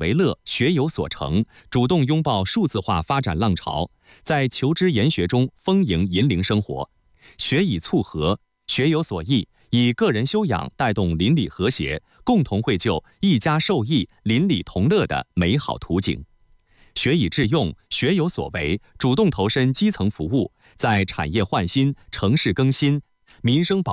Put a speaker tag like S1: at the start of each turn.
S1: 为乐，学有所成，主动拥抱数字化发展浪潮，在求知研学中丰盈引领生活。学以促和，学有所益，以个人修养带动邻里和谐，共同绘就一家受益、邻里同乐的美好图景。学以致用，学有所为，主动投身基层服务，在产业焕新、城市更新、民生保